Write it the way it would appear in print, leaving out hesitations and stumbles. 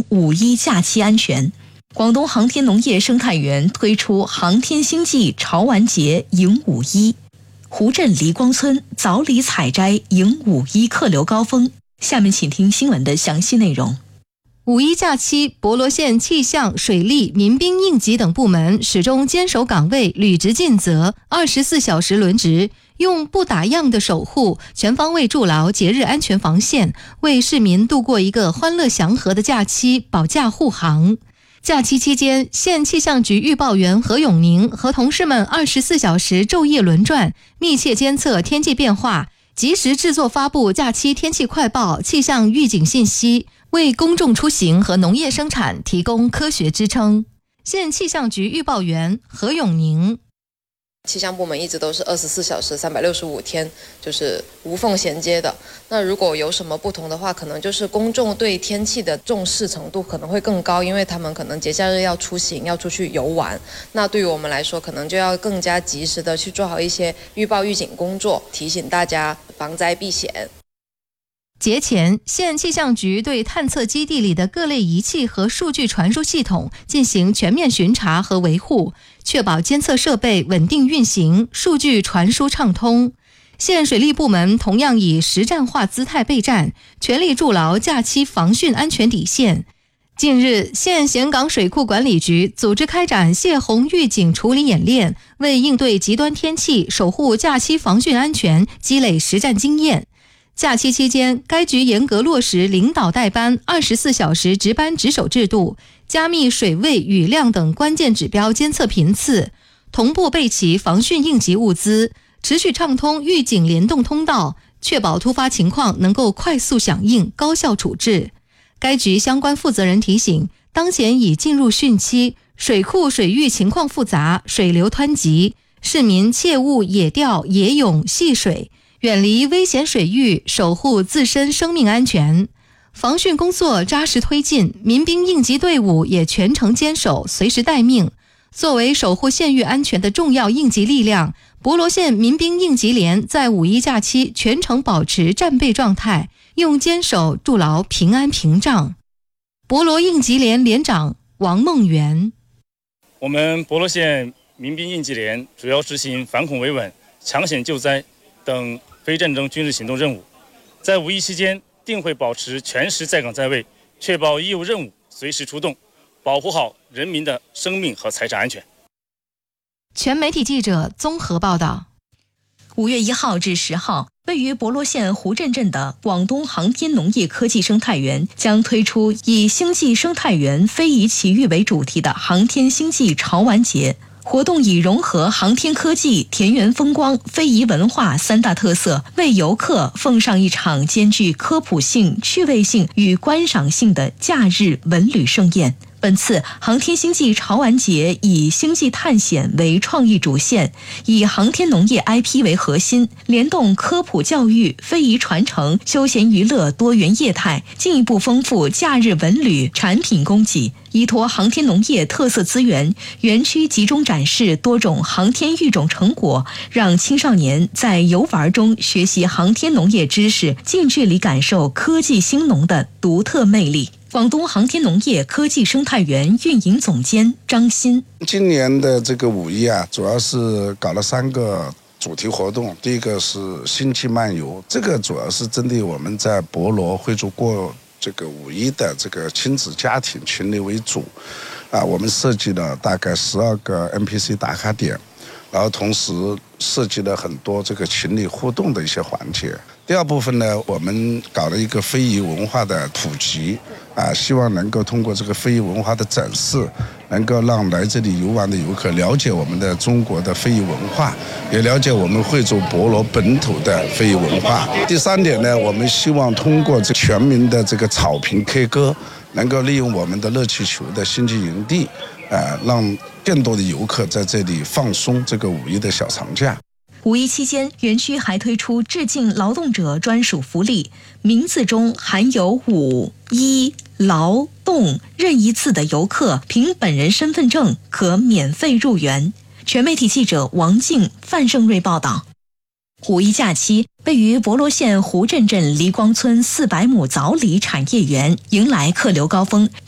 五一假期安全。广东航天农业生态园推出航天星际潮玩节迎五一，湖镇黎光村早礼采摘迎五一客流高峰。下面请听新闻的详细内容。 五一假期，博罗县气象、水利、民兵应急等部门始终坚守岗位，履职尽责，24小时轮值，用不打烊的守护，全方位筑牢节日安全防线，为市民度过一个欢乐祥和的假期保驾护航。假期期间，县气象局预报员何永宁和同事们24小时昼夜轮转，密切监测天气变化，及时制作发布假期天气快报、气象预警信息，为公众出行和农业生产提供科学支撑。县气象局预报员何永宁： 气象部门一直都是24小时365天就是无缝衔接的。那如果有什么不同的话，可能就是公众对天气的重视程度可能会更高，因为他们可能节假日要出行，要出去游玩。那对于我们来说，可能就要更加及时的去做好一些预报预警工作，提醒大家防灾避险。 节前，县气象局对探测基地里的各类仪器和数据传输系统进行全面巡查和维护，确保监测设备稳定运行，数据传输畅通。县水利部门同样以实战化姿态备战，全力筑牢假期防汛安全底线。近日，县咸港水库管理局组织开展泄洪预警处理演练，为应对极端天气、守护假期防汛安全积累实战经验。假期期间，该局严格落实领导带班、24小时值班值守制度，加密水位、雨量等关键指标监测频次，同步备齐防汛应急物资，持续畅通预警联动通道，确保突发情况能够快速响应、高效处置。该局相关负责人提醒，当前已进入汛期，水库水域情况复杂，水流湍急，市民切勿野钓、野泳、戏水，远离危险水域，守护自身生命安全。防汛工作扎实推进，民兵应急队伍也全程坚守，随时待命。作为守护县域安全的重要应急力量，博罗县民兵应急连在五一假期全程保持战备状态，用坚守筑牢平安屏障。博罗应急连连长王梦圆： 我们博罗县民兵应急连主要执行反恐维稳、抢险救灾等非战争军事行动任务，在五一期间定会保持全时在岗在位，确保义务任务随时出动，保护好人民的生命和财产安全。 全媒体记者综合报道。 5月1号至10号，位于博罗县湖镇镇的广东航天农业科技生态园将推出以星际生态园非遗奇遇为主题的航天星际潮玩节。活动以融合航天科技、田园风光、非遗文化3大特色，为游客奉上一场兼具科普性、趣味性与观赏性的假日文旅盛宴。本次航天星际潮玩节以星际探险为创意主线，以航天农业 IP 为核心，联动科普教育、非遗传承、休闲娱乐多元业态，进一步丰富假日文旅产品供给。依托航天农业特色资源，园区集中展示多种航天育种成果，让青少年在游玩中学习航天农业知识，近距离感受科技兴农的独特魅力。广东航天农业科技生态园运营总监张鑫： 今年的这个五一主要是搞了3个主题活动。第一个是星际漫游，这个主要是针对我们在博罗会做过这个五一的这个亲子家庭群里为主，我们设计了大概12个 NPC 打卡点，然后同时设计了很多这个群里互动的一些环节。第二部分呢，我们搞了一个非遗文化的普及，希望能够通过这个非遗文化的展示，能够让来这里游玩的游客了解我们的中国的非遗文化，也了解我们惠州博罗本土的非遗文化。第3点呢，我们希望通过这全民的这个草坪 K 歌，能够利用我们的热气球的星际营地，让更多的游客在这里放松这个五一的小长假。 五一期间，园区还推出致敬劳动者专属福利，名字中含有五、一、劳、动任意字的游客，凭本人身份证可免费入园。全媒体记者王静、范胜瑞报道。五一假期，位于博罗县湖镇镇黎光村400亩早礼产业园迎来客流高峰。